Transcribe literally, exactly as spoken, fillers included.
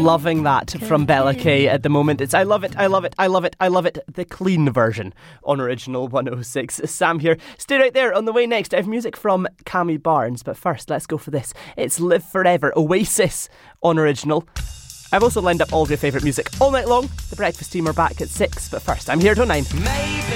loving that from Bella Kay at the moment. It's I love it, I love it, I love it, I love it. The clean version on Original one oh six. Sam here. Stay right there. On the way next, I have music from Cammy Barnes. But first, let's go for this. It's Live Forever, Oasis on Original. I've also lined up all of your favourite music all night long. The Breakfast Team are back at six. But first, I'm here till nine. Maybe